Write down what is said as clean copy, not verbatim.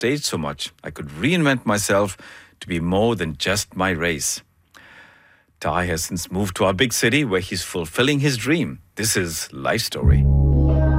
stage so much, I could reinvent myself to be more than just my race. Ty has since moved to our big city where he's fulfilling his dream. This is Life Story.